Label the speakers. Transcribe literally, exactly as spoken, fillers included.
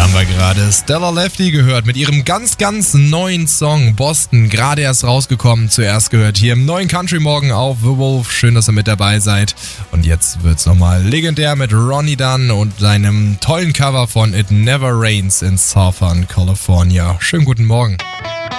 Speaker 1: Haben wir gerade Stellar Lefty gehört mit ihrem ganz, ganz neuen Song Boston. Gerade erst rausgekommen, zuerst gehört hier im neuen Country Morgen auf The Wolf. Schön, dass ihr mit dabei seid. Und jetzt wird's nochmal legendär mit Ronnie Dunn und seinem tollen Cover von It Never Rains in Southern California. Schönen guten Morgen.